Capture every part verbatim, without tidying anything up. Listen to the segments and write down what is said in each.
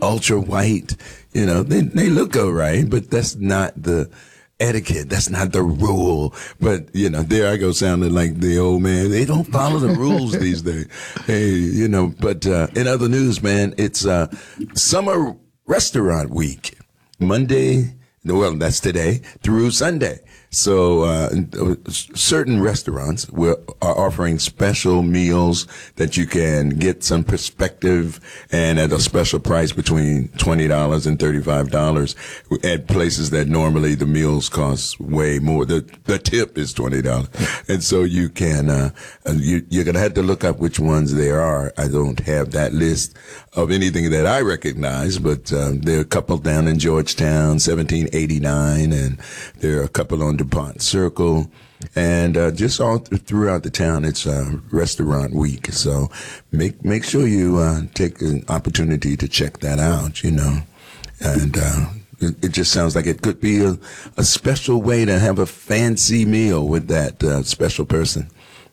ultra white. You know, they they look all right, but that's not the etiquette. That's not the rule. But, you know, there I go sounding like the old man. They don't follow the rules these days. Hey, you know, but uh, in other news, man, it's uh, Summer Restaurant Week. Monday, well, that's today, through Sunday. So uh, certain restaurants will, are offering special meals that you can get some perspective and at a special price between twenty dollars and thirty-five dollars at places that normally the meals cost way more. The the tip is twenty dollars. And so you can, uh, you, you're going to have to look up which ones there are. I don't have that list of anything that I recognize, but um, there are a couple down in Georgetown, seventeen eighty-nine, and there are a couple on DuPont Circle, and uh, just all th- throughout the town. It's uh, Restaurant Week, so make make sure you uh, take an opportunity to check that out. You know, and uh, it, it just sounds like it could be a, a special way to have a fancy meal with that uh, special person,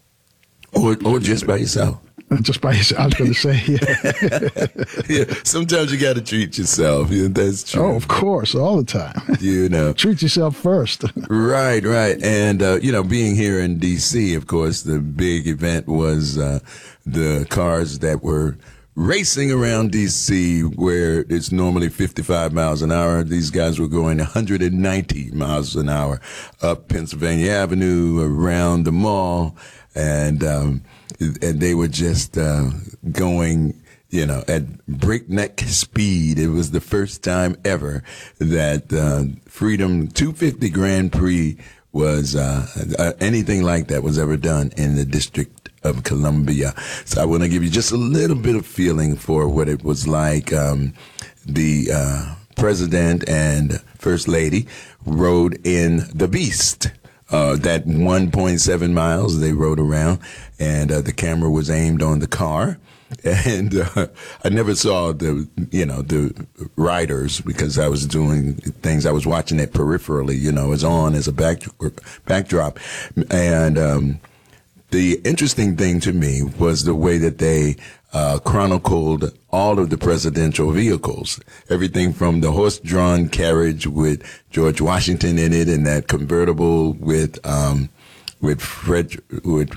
or or just by yourself. Just by yourself, I was going to say, yeah. Yeah, sometimes you got to treat yourself. Yeah, that's true. Oh, of course, all the time. You know, treat yourself first. Right, right, and uh, you know, being here in D C, of course, the big event was uh, the cars that were racing around D C, where it's normally fifty-five miles an hour. These guys were going one hundred ninety miles an hour up Pennsylvania Avenue, around the mall, and um, and they were just uh, going, you know, at breakneck speed. It was the first time ever that uh, Freedom two fifty Grand Prix was uh, uh, anything like that was ever done in the District of Columbia. So I want to give you just a little bit of feeling for what it was like. Um, the uh, president and first lady rode in the Beast. Uh, that one point seven miles they rode around, and uh, the camera was aimed on the car. And uh, I never saw the, you know, the riders because I was doing things. I was watching it peripherally, you know, as on as a back, backdrop. And um, the interesting thing to me was the way that they uh, chronicled all of the presidential vehicles, everything from the horse-drawn carriage with George Washington in it, and that convertible with um, with Fred with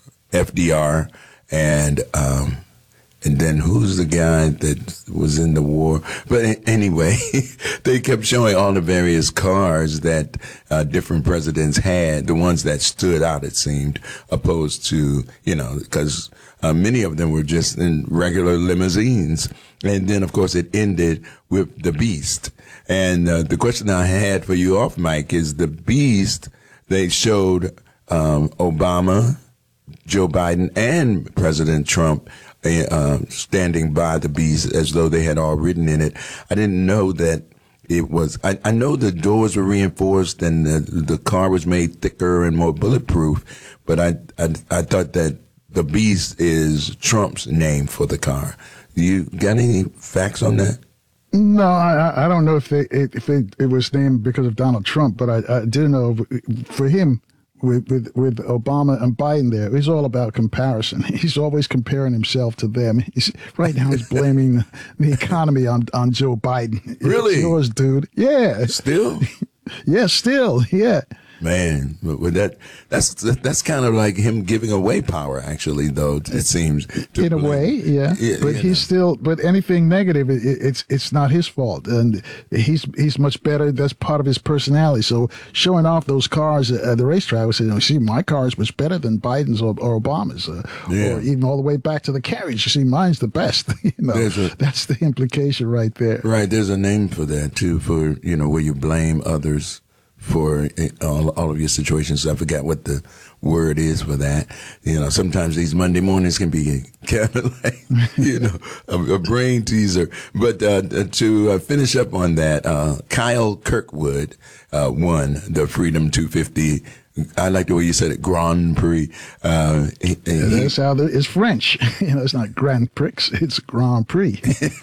F D R, and um, and then who's the guy that was in the war? But anyway, they kept showing all the various cars that uh, different presidents had, the ones that stood out, it seemed, opposed to, you know, because uh, many of them were just in regular limousines. And then, of course, it ended with the Beast. And uh, the question I had for you off mic is the Beast, they showed um, Obama, Joe Biden, and President Trump Uh, standing by the Beast as though they had all ridden in it. I didn't know that it was, I, I know the doors were reinforced and the, the car was made thicker and more bulletproof, but I, I, I thought that the Beast is Trump's name for the car. You got any facts on that? No, I, I don't know if they, if they, it was named because of Donald Trump, but I, I do know for him, With, with with Obama and Biden there, it's all about comparison. He's always comparing himself to them. He's, right now he's blaming the economy on, on Joe Biden. Really? It's yours, dude. Yeah. Still? Yeah, still, yeah. Man, but with that, that's that's kind of like him giving away power, actually, though, it seems. In a way, yeah. yeah but he's know. still, but anything negative, it, it's it's not his fault. And he's he's much better. That's part of his personality. So showing off those cars at the racetrack, was saying, you know, see, my car is much better than Biden's or, or Obama's. Uh, yeah. Or even all the way back to the carriage. You see, mine's the best. you know, a, that's the implication right there. Right. There's a name for that, too, for, you know, where you blame others for all, all of your situations. I forgot what the word is for that. You know, sometimes these Monday mornings can be kind of like, you know, a, a brain teaser. But uh, to uh, finish up on that, uh, Kyle Kirkwood uh, won the Freedom two fifty. I like the way you said it, Grand Prix. Uh, he, yeah, he, that's how the, it's French. You know, it's not Grand Prix, it's Grand Prix.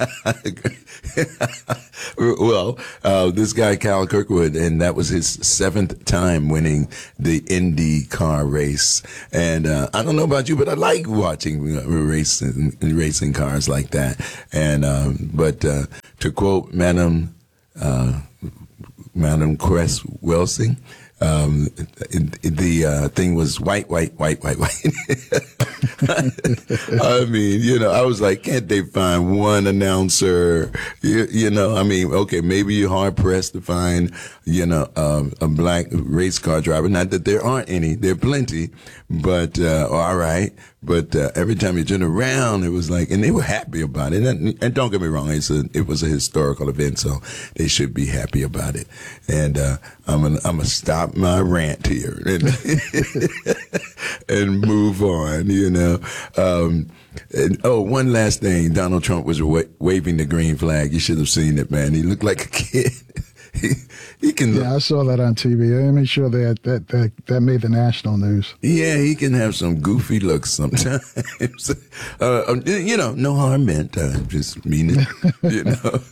Well, uh, this guy, Kyle Kirkwood, and that was his seventh time winning the Indy car race. And uh, I don't know about you, but I like watching uh, racing, racing cars like that. And um, but uh, to quote Madam uh, Madam Cress Welsing, um, the uh, thing was white, white, white, white, white. I mean, you know, I was like, can't they find one announcer? You, you know, I mean, okay, maybe you're hard pressed to find, you know, um, a black race car driver. Not that there aren't any, there are plenty, but, uh, all right. But, uh, every time you turn around, it was like, and they were happy about it. And, and don't get me wrong, it's a, it was a historical event, so they should be happy about it. And, uh, I'm gonna, I'm gonna stop my rant here and, and move on, you know. Um, and, oh, one last thing. Donald Trump was wa- waving the green flag. You should have seen it, man. He looked like a kid. he, he can. Yeah, I saw that on T V. I made sure that that, that that made the national news. Yeah, he can have some goofy looks sometimes. uh, you know, no harm meant. I just mean it. You know.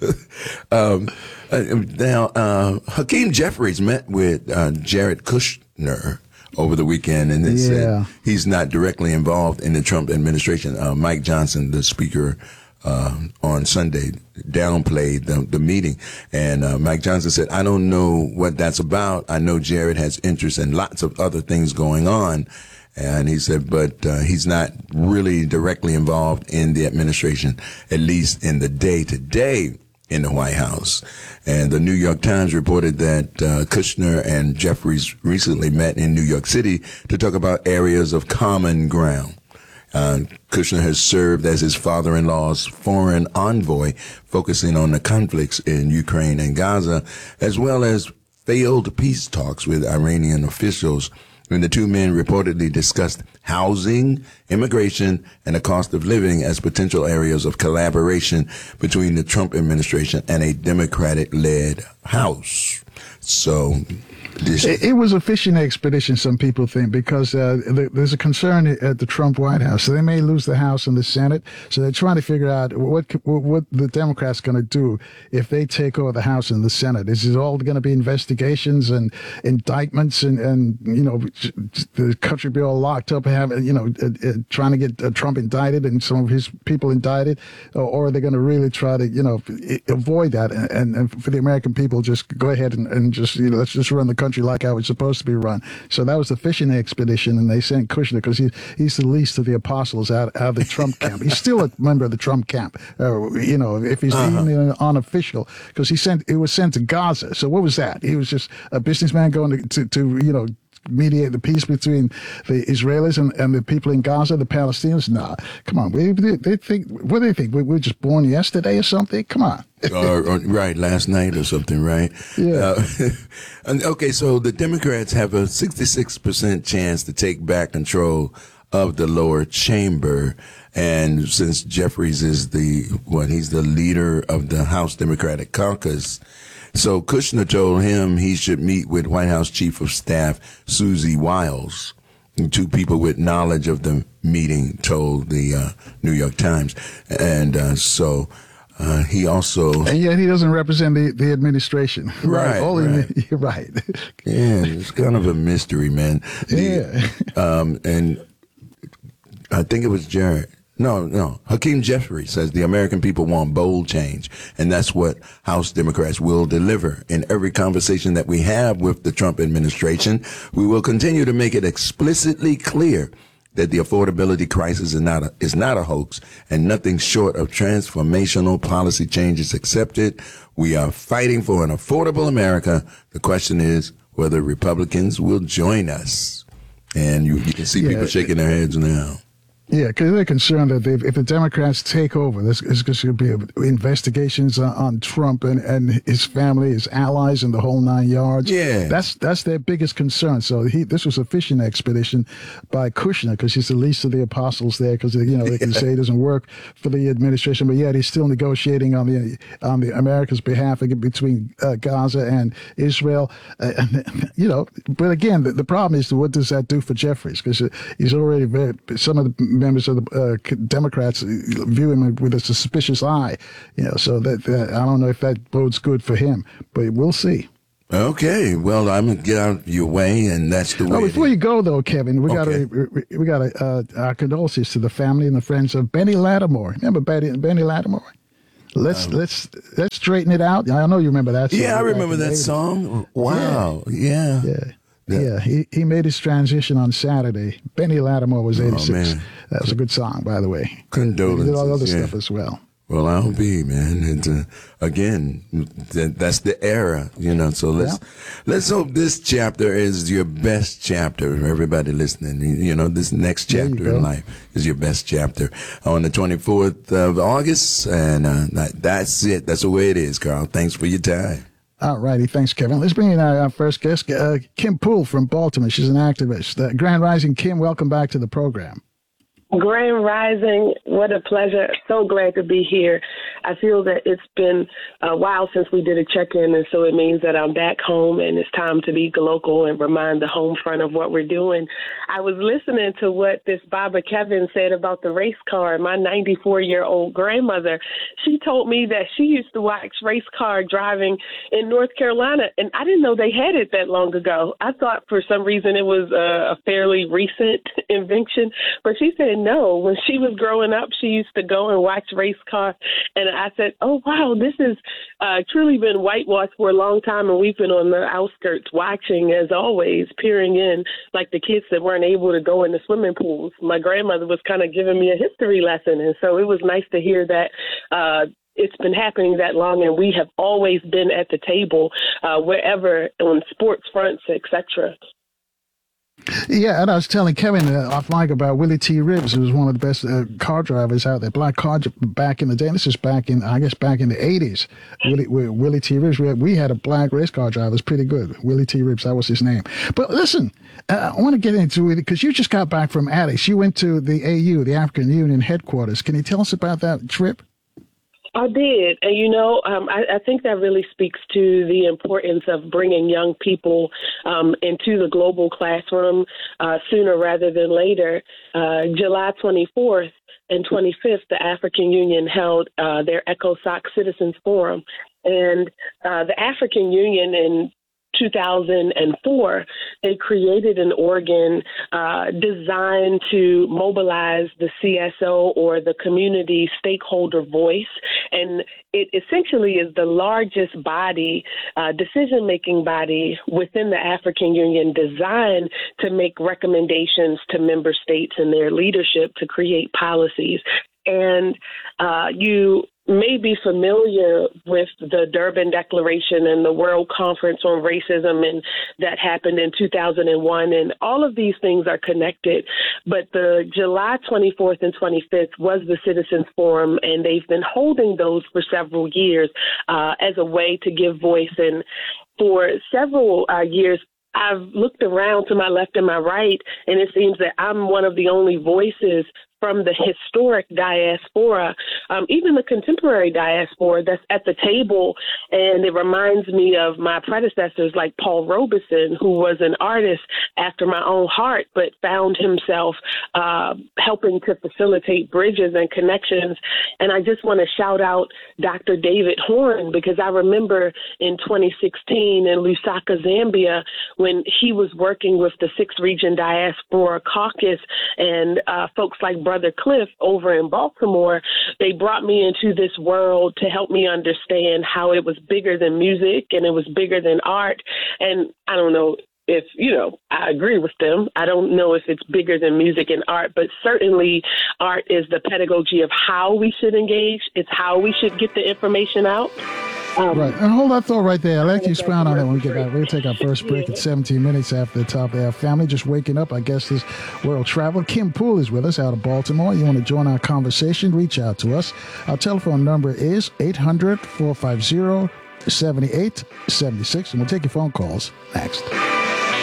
um, uh, now, uh, Hakeem Jeffries met with uh, Jared Kushner over the weekend, and they yeah. said he's not directly involved in the Trump administration. Uh, Mike Johnson, the speaker, uh, on Sunday, downplayed the, the meeting. And uh, Mike Johnson said, I don't know what that's about. I know Jared has interest in lots of other things going on. And he said, but uh, he's not really directly involved in the administration, at least in the day-to-day in the White House. And the New York Times reported that uh, Kushner and Jeffries recently met in New York City to talk about areas of common ground. Uh, Kushner has served as his father-in-law's foreign envoy, focusing on the conflicts in Ukraine and Gaza, as well as failed peace talks with Iranian officials. When the two men reportedly discussed housing, immigration, and the cost of living as potential areas of collaboration between the Trump administration and a Democratic-led House. So this it, it was a fishing expedition, some people think, because uh, th- there's a concern at the Trump White House. So they may lose the House and the Senate. So they're trying to figure out what what the Democrats going to do if they take over the House and the Senate. Is it all going to be investigations and indictments and, and you know, the country be all locked up, having, you know, uh, uh, trying to get uh, Trump indicted and some of his people indicted? Or, or are they going to really try to, you know, avoid that? And, and for the American people, just go ahead and, and just, you know, let's just run the country like how it's supposed to be run. So that was the fishing expedition, and they sent Kushner because he, he's the least of the apostles out, out of the Trump camp. He's still a member of the Trump camp, uh, you know, if he's uh-huh. even unofficial, because he sent it was sent to Gaza. So what was that? He was just a businessman going to, to, to you know, mediate the peace between the Israelis and, and the people in Gaza, the Palestinians? Nah, come on. They, they think, what do they think? We were just born yesterday or something? Come on. or, or right, last night or something, right? Yeah. Uh, and, okay, so the Democrats have a sixty-six percent chance to take back control of the lower chamber. And since Jeffries is the, what, he's the leader of the House Democratic Caucus, so Kushner told him he should meet with White House Chief of Staff Susie Wiles. Two people with knowledge of the meeting told the uh, New York Times. And uh, so uh, he also... And yet he doesn't represent the, the administration. Right, Only right. The, right. Yeah, it's kind of a mystery, man. The, yeah. Um, and I think it was Jared. No, no. Hakeem Jeffries says the American people want bold change, and that's what House Democrats will deliver. In every conversation that we have with the Trump administration, we will continue to make it explicitly clear that the affordability crisis is not a, is not a hoax, and nothing short of transformational policy change is accepted. We are fighting for an affordable America. The question is whether Republicans will join us. And you, you can see yeah. people shaking their heads now. Yeah, because they're concerned that if the Democrats take over, there's, there's going to be investigations on, on Trump and, and his family, his allies, and the whole nine yards. Yeah. That's that's their biggest concern. So he this was a fishing expedition by Kushner, because he's the least of the apostles there, because, you know, they can say it doesn't work for the administration, but yet he's still negotiating on the on the America's behalf between uh, Gaza and Israel. Uh, and, you know, but again, the, the problem is, what does that do for Jeffries? Because he's already very, some of the members of the uh, Democrats view him with a suspicious eye, you know. So that, that I don't know if that bodes good for him, but we'll see. Okay, well, I'm gonna get out of your way, and that's the way. Oh, before you go, though, Kevin, we okay. got to we got to uh, our condolences to the family and the friends of Benny Lattimore. Remember Benny, Benny Lattimore? Let's um, let's let's Straighten It Out. I know you remember that song. Yeah, I remember that song. Wow. Yeah. Yeah. Yeah. yeah. He he made his transition on Saturday. Benny Lattimore was eighty-six. Oh, man. That was a good song, by the way. Condolences. He did all other yeah. stuff as well. Well, I'll be, man. And uh, again, th- that's the era, you know. So let's yeah. let's hope this chapter is your best chapter. Everybody listening, you know, this next chapter in life is your best chapter on the twenty-fourth of August, and uh, that, that's it. That's the way it is, Carl. Thanks for your time. All righty. Thanks, Kevin. Let's bring in our, our first guest, uh, Kim Poole from Baltimore. She's an activist. Uh, Grand Rising, Kim, welcome back to the program. Grand Rising, what a pleasure. So glad to be here. I feel that it's been a while since we did a check-in, and so it means that I'm back home, and it's time to be local and remind the home front of what we're doing. I was listening to what this Baba Kevin said about the race car. My ninety-four-year-old grandmother, she told me that she used to watch race car driving in North Carolina, and I didn't know they had it that long ago. I thought for some reason it was a, a fairly recent invention, but she said no. When she was growing up, she used to go and watch race car, and I said, oh, wow, this has uh, truly been whitewashed for a long time, and we've been on the outskirts watching, as always, peering in like the kids that weren't able to go in the swimming pools. My grandmother was kind of giving me a history lesson, and so it was nice to hear that uh, it's been happening that long, and we have always been at the table uh, wherever on sports fronts, et cetera. Yeah, and I was telling Kevin uh, off mic about Willie T. Ribbs, who was one of the best uh, car drivers out there, black car back in the day. This is back in, I guess, back in the eighties. Willie, Willie T. Ribbs, we had, we had a black race car driver. It was pretty good. Willie T. Ribbs, that was his name. But listen, uh, I want to get into it because you just got back from Addis. You went to the A U, the African Union headquarters. Can you tell us about that trip? I did. And, you know, um, I, I think that really speaks to the importance of bringing young people um, into the global classroom uh, sooner rather than later. Uh, July twenty-fourth and twenty-fifth, the African Union held uh, their ECOSOC Citizens Forum. And uh, the African Union in two thousand four, they created an organ uh, designed to mobilize the C S O, or the community stakeholder voice. And it essentially is the largest body, uh, decision-making body within the African Union, designed to make recommendations to member states and their leadership to create policies. And uh, you may be familiar with the Durban Declaration and the World Conference on Racism, and that happened in two thousand one. And all of these things are connected. But the July twenty-fourth and twenty-fifth was the Citizens Forum, and they've been holding those for several years uh, as a way to give voice. And for several uh, years, I've looked around to my left and my right, and it seems that I'm one of the only voices from the historic diaspora, um, even the contemporary diaspora, that's at the table. And it reminds me of my predecessors like Paul Robeson, who was an artist after my own heart, but found himself uh, helping to facilitate bridges and connections. And I just want to shout out Doctor David Horn, because I remember in twenty sixteen in Lusaka, Zambia, when he was working with the Sixth Region Diaspora Caucus and uh, folks like Brother Cliff over in Baltimore, they brought me into this world to help me understand how it was bigger than music and it was bigger than art. And I don't know if, you know, I agree with them. I don't know if it's bigger than music and art, but certainly art is the pedagogy of how we should engage. It's how we should get the information out. Um, right. And hold that thought right there. I'll let you expound on that when we get back. We'll take our first break at seventeen minutes after the top of our family. Just waking up, I guess, this world travel. Kim Poole is with us out of Baltimore. You want to join our conversation, reach out to us. Our telephone number is eight hundred, four five zero, seven eight seven six, and we'll take your phone calls next.